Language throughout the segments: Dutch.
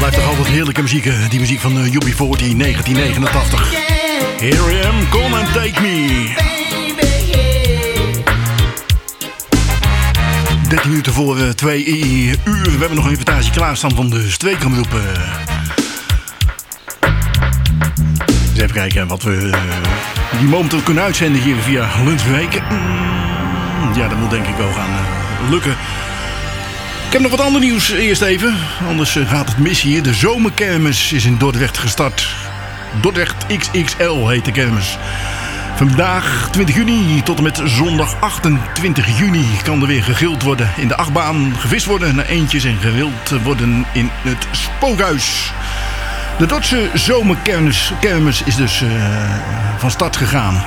Blijft toch altijd heerlijke muziek, die muziek van UB40 1989. Here I am, come and take me. 13 minuten voor 2 uur. We hebben nog een inventarie klaarstaan van de streekomroep. Dus even kijken wat we die momenteel kunnen uitzenden hier via Lunchweek. Ja, dat moet denk ik wel gaan lukken. Ik heb nog wat ander nieuws eerst even. Anders gaat het mis hier. De zomerkermis is in Dordrecht gestart. Dordrecht XXL heet de kermis. Vandaag 20 juni tot en met zondag 28 juni kan er weer gegrild worden in de achtbaan, gevist worden naar eendjes en gewild worden in het spookhuis. De Dordtse zomerkermis is dus van start gegaan.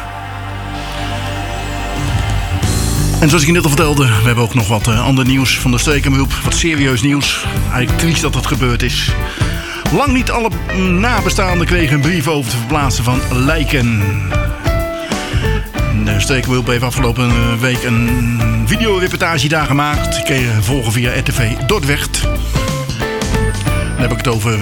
En zoals ik je net al vertelde, we hebben ook nog wat ander nieuws van de streekomroep. Wat serieus nieuws. Eigenlijk triest dat het gebeurd is. Lang niet alle nabestaanden kregen een brief over het verplaatsen van lijken. De streekomroep heeft afgelopen week een videoreportage daar gemaakt. Die kun je volgen via RTV Dordrecht. Dan heb ik het over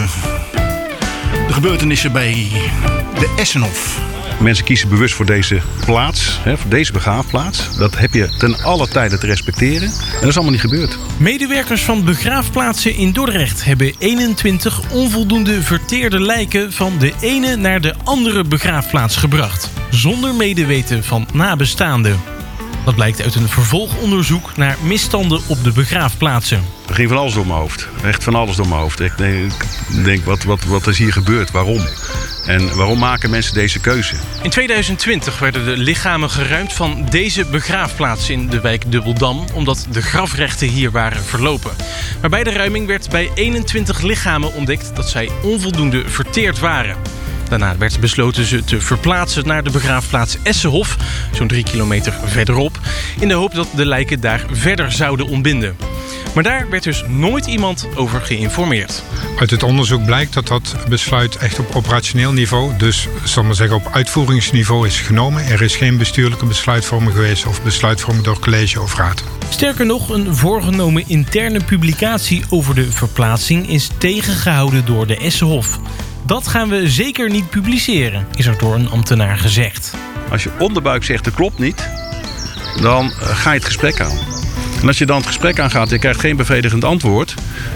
de gebeurtenissen bij de Essenhof. Mensen kiezen bewust voor deze plaats, voor deze begraafplaats. Dat heb je ten alle tijde te respecteren. En dat is allemaal niet gebeurd. Medewerkers van begraafplaatsen in Dordrecht hebben 21 onvoldoende verteerde lijken van de ene naar de andere begraafplaats gebracht. Zonder medeweten van nabestaanden. Dat blijkt uit een vervolgonderzoek naar misstanden op de begraafplaatsen. Er ging van alles door mijn hoofd. Echt van alles door mijn hoofd. Ik denk wat is hier gebeurd? Waarom? En waarom maken mensen deze keuze? In 2020 werden de lichamen geruimd van deze begraafplaats in de wijk Dubbeldam, omdat de grafrechten hier waren verlopen. Maar bij de ruiming werd bij 21 lichamen ontdekt dat zij onvoldoende verteerd waren. Daarna werd besloten ze te verplaatsen naar de begraafplaats Essenhof, zo'n 3 kilometer verderop, in de hoop dat de lijken daar verder zouden ontbinden. Maar daar werd dus nooit iemand over geïnformeerd. Uit het onderzoek blijkt dat dat besluit echt op operationeel niveau, dus zal maar zeggen op uitvoeringsniveau is genomen. Er is geen bestuurlijke besluitvorming geweest of besluitvorming door college of raad. Sterker nog, een voorgenomen interne publicatie over de verplaatsing is tegengehouden door de Essenhof. Dat gaan we zeker niet publiceren, is er door een ambtenaar gezegd. Als je onderbuik zegt dat klopt niet, dan ga je het gesprek aan. En als je dan het gesprek aangaat en je krijgt geen bevredigend antwoord,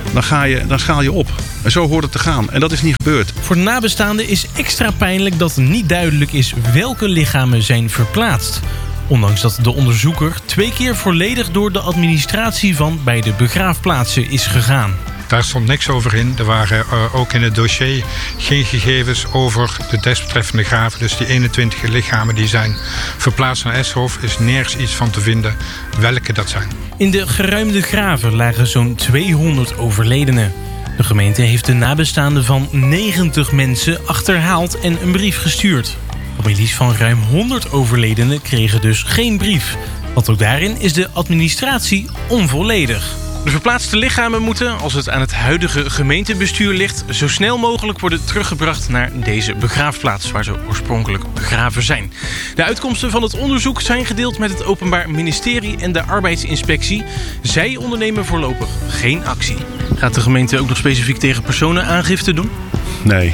dan schaal je op. En zo hoort het te gaan. En dat is niet gebeurd. Voor de nabestaanden is extra pijnlijk dat niet duidelijk is welke lichamen zijn verplaatst. Ondanks dat de onderzoeker 2 keer volledig door de administratie van beide begraafplaatsen is gegaan. Daar stond niks over in. Er waren ook in het dossier geen gegevens over de desbetreffende graven. Dus die 21 lichamen die zijn verplaatst naar Essenhof is nergens iets van te vinden welke dat zijn. In de geruimde graven lagen zo'n 200 overledenen. De gemeente heeft de nabestaanden van 90 mensen achterhaald en een brief gestuurd. Families van ruim 100 overledenen kregen dus geen brief. Want ook daarin is de administratie onvolledig. De verplaatste lichamen moeten, als het aan het huidige gemeentebestuur ligt, zo snel mogelijk worden teruggebracht naar deze begraafplaats waar ze oorspronkelijk begraven zijn. De uitkomsten van het onderzoek zijn gedeeld met het Openbaar Ministerie en de Arbeidsinspectie. Zij ondernemen voorlopig geen actie. Gaat de gemeente ook nog specifiek tegen personen aangifte doen? Nee.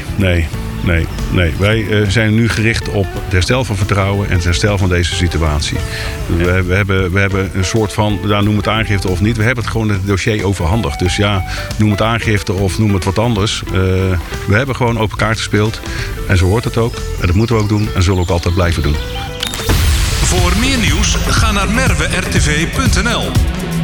Wij zijn nu gericht op het herstel van vertrouwen en het herstel van deze situatie. We hebben een soort van, noem het aangifte of niet, we hebben het gewoon het dossier overhandigd. Dus ja, noem het aangifte of noem het wat anders. We hebben gewoon open kaart gespeeld en zo hoort het ook. En dat moeten we ook doen en zullen we ook altijd blijven doen. Voor meer nieuws, ga naar merwertv.nl.